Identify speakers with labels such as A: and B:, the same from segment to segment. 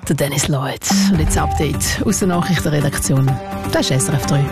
A: der Dennis Lloyd. Und jetzt Update aus der Nachrichtenredaktion. Das ist SRF 3.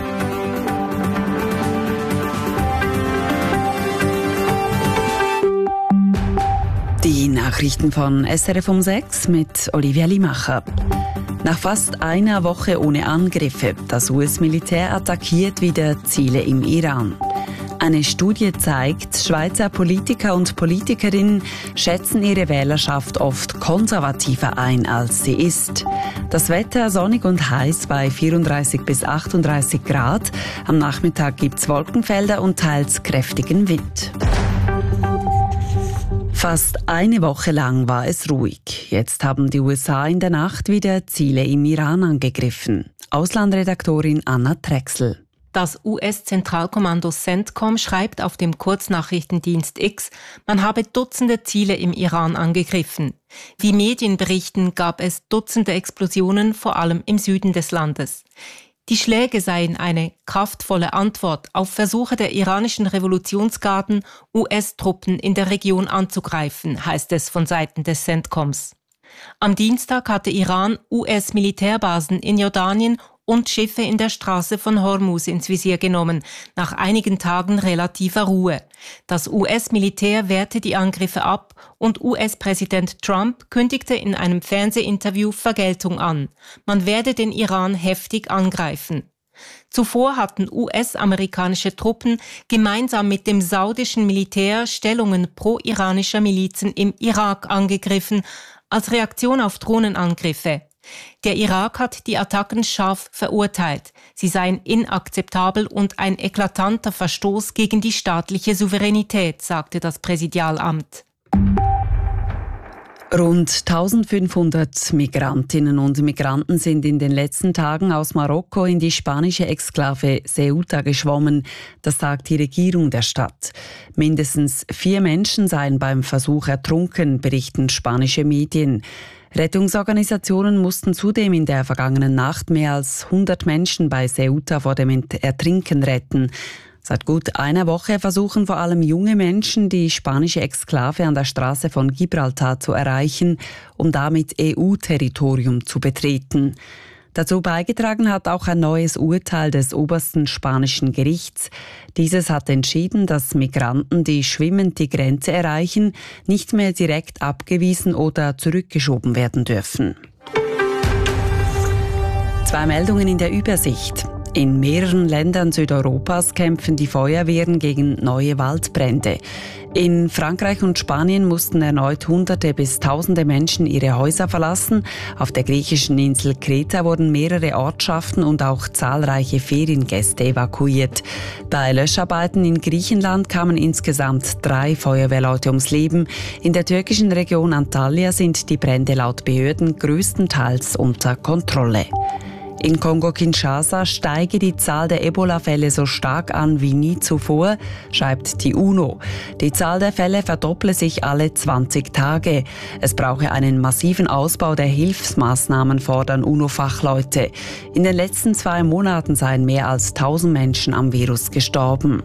B: Die Nachrichten von SRF um 6 mit Olivia Limacher. Nach fast einer Woche ohne Angriffe, das US-Militär attackiert wieder Ziele im Iran. Eine Studie zeigt, Schweizer Politiker und Politikerinnen schätzen ihre Wählerschaft oft konservativer ein, als sie ist. Das Wetter sonnig und heiß bei 34 bis 38 Grad. Am Nachmittag gibt's Wolkenfelder und teils kräftigen Wind. Fast eine Woche lang war es ruhig. Jetzt haben die USA in der Nacht wieder Ziele im Iran angegriffen. Auslandredaktorin Anna Trexel.
C: Das US-Zentralkommando CENTCOM schreibt auf dem Kurznachrichtendienst X, man habe Dutzende Ziele im Iran angegriffen. Wie Medien berichten, gab es Dutzende Explosionen, vor allem im Süden des Landes. Die Schläge seien eine kraftvolle Antwort auf Versuche der iranischen Revolutionsgarden, US-Truppen in der Region anzugreifen, heißt es von Seiten des CENTCOMs. Am Dienstag hatte Iran US-Militärbasen in Jordanien und Schiffe in der Straße von Hormuz ins Visier genommen, nach einigen Tagen relativer Ruhe. Das US-Militär wehrte die Angriffe ab und US-Präsident Trump kündigte in einem Fernsehinterview Vergeltung an. Man werde den Iran heftig angreifen. Zuvor hatten US-amerikanische Truppen gemeinsam mit dem saudischen Militär Stellungen pro-iranischer Milizen im Irak angegriffen, als Reaktion auf Drohnenangriffe. Der Irak hat die Attacken scharf verurteilt. Sie seien inakzeptabel und ein eklatanter Verstoß gegen die staatliche Souveränität, sagte das Präsidialamt.
B: Rund 1500 Migrantinnen und Migranten sind in den letzten Tagen aus Marokko in die spanische Exklave Ceuta geschwommen. Das sagt die Regierung der Stadt. Mindestens 4 Menschen seien beim Versuch ertrunken, berichten spanische Medien. Rettungsorganisationen mussten zudem in der vergangenen Nacht mehr als 100 Menschen bei Ceuta vor dem Ertrinken retten. Seit gut einer Woche versuchen vor allem junge Menschen, die spanische Exklave an der Straße von Gibraltar zu erreichen, um damit EU-Territorium zu betreten. Dazu beigetragen hat auch ein neues Urteil des obersten spanischen Gerichts. Dieses hat entschieden, dass Migranten, die schwimmend die Grenze erreichen, nicht mehr direkt abgewiesen oder zurückgeschoben werden dürfen. 2 Meldungen in der Übersicht. In mehreren Ländern Südeuropas kämpfen die Feuerwehren gegen neue Waldbrände. In Frankreich und Spanien mussten erneut Hunderte bis Tausende Menschen ihre Häuser verlassen. Auf der griechischen Insel Kreta wurden mehrere Ortschaften und auch zahlreiche Feriengäste evakuiert. Bei Löscharbeiten in Griechenland kamen insgesamt 3 Feuerwehrleute ums Leben. In der türkischen Region Antalya sind die Brände laut Behörden größtenteils unter Kontrolle. In Kongo-Kinshasa steige die Zahl der Ebola-Fälle so stark an wie nie zuvor, schreibt die UNO. Die Zahl der Fälle verdopple sich alle 20 Tage. Es brauche einen massiven Ausbau der Hilfsmaßnahmen, fordern UNO-Fachleute. In den letzten 2 Monaten seien mehr als 1000 Menschen am Virus gestorben.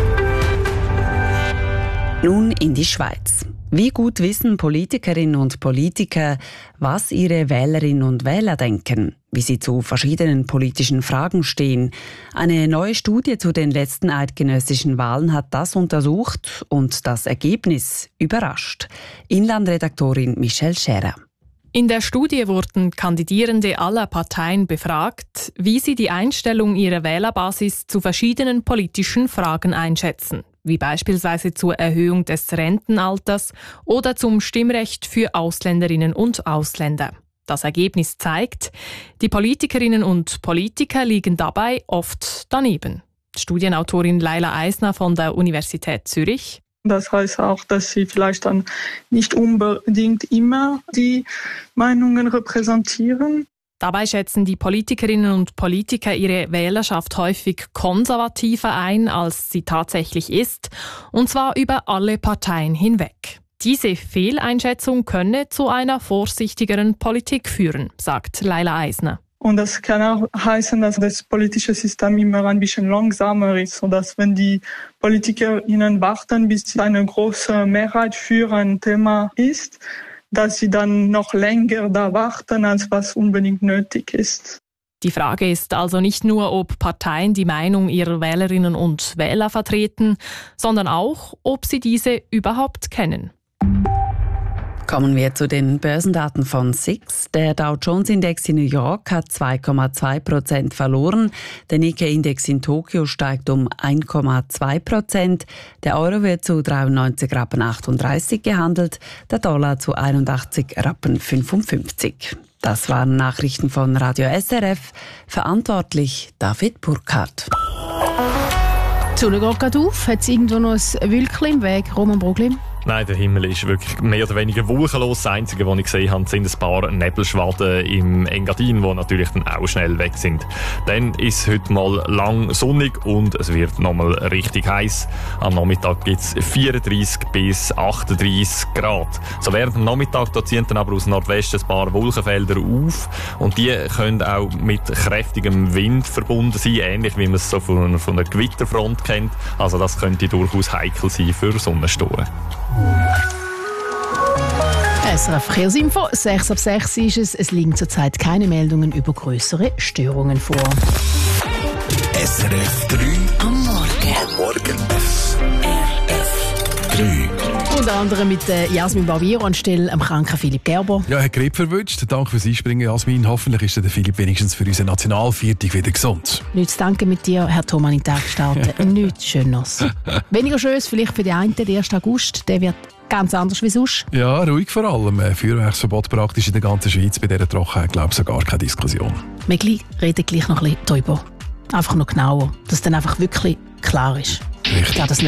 B: Nun in die Schweiz. Wie gut wissen Politikerinnen und Politiker, was ihre Wählerinnen und Wähler denken, wie sie zu verschiedenen politischen Fragen stehen? Eine neue Studie zu den letzten eidgenössischen Wahlen hat das untersucht und das Ergebnis überrascht. Inlandredaktorin Michelle Scherer.
D: In der Studie wurden Kandidierende aller Parteien befragt, wie sie die Einstellung ihrer Wählerbasis zu verschiedenen politischen Fragen einschätzen, wie beispielsweise zur Erhöhung des Rentenalters oder zum Stimmrecht für Ausländerinnen und Ausländer. Das Ergebnis zeigt, die Politikerinnen und Politiker liegen dabei oft daneben. Studienautorin Laila Eisner von der Universität Zürich.
E: Das heißt auch, dass sie vielleicht dann nicht unbedingt immer die Meinungen repräsentieren.
D: Dabei schätzen die Politikerinnen und Politiker ihre Wählerschaft häufig konservativer ein, als sie tatsächlich ist, und zwar über alle Parteien hinweg. Diese Fehleinschätzung könne zu einer vorsichtigeren Politik führen, sagt Laila Eisner.
E: Und das kann auch heißen, dass das politische System immer ein bisschen langsamer ist, sodass wenn die PolitikerInnen warten, bis eine große Mehrheit für ein Thema ist, dass sie dann noch länger da warten, als was unbedingt nötig ist.
D: Die Frage ist also nicht nur, ob Parteien die Meinung ihrer Wählerinnen und Wähler vertreten, sondern auch, ob sie diese überhaupt kennen.
B: Kommen wir zu den Börsendaten von SIX. Der Dow Jones Index in New York hat 2,2% verloren. Der Nikkei-Index in Tokio steigt um 1,2%. Der Euro wird zu 93,38 Rappen gehandelt, der Dollar zu 81,55 Rappen. Das waren Nachrichten von Radio SRF. Verantwortlich David Burkhardt.
A: Die Sonne geht gerade auf. Hat es irgendwo noch ein Wölkchen im Weg, Roman Brogli?
F: Nein, der Himmel ist wirklich mehr oder weniger wolkenlos. Das Einzige, was ich gesehen habe, sind ein paar Nebelschwaden im Engadin, die natürlich dann auch schnell weg sind. Dann ist es heute mal lang sonnig und es wird nochmal richtig heiß. Am Nachmittag gibt es 34 bis 38 Grad. So während dem Nachmittag da ziehen dann aber aus Nordwesten ein paar Wolkenfelder auf und die können auch mit kräftigem Wind verbunden sein, ähnlich wie man es so von einer Gewitterfront kennt. Also das könnte durchaus heikel sein für Sonnenstoren.
A: SRF Verkehrsinfo, 6 ab 6 ist es. Es liegen zurzeit keine Meldungen über grössere Störungen vor.
G: SRF 3 am Morgen. SRF 3.
A: Unter anderem mit Jasmin Barbiero anstelle am kranken Philipp Gerber.
H: Ja, Herr Grip verwünscht. Danke fürs Einspringen, Jasmin. Hoffentlich ist der Philipp wenigstens für unsere Nationalviertig wieder gesund.
A: Nichts zu danken mit dir, Herr Thomann, in den Tag starten. Nichts Schönes. Weniger Schönes vielleicht für die einen, der 1. August. Der wird ganz anders wie sonst.
H: Ja, ruhig vor allem. Feuerwerksverbot praktisch in der ganzen Schweiz. Bei dieser Trockenheit, glaube ich, sogar keine Diskussion.
A: Wir reden gleich noch ein bisschen darüber. Einfach noch genauer, dass dann einfach wirklich klar ist.
H: Richtig.
A: Ja, das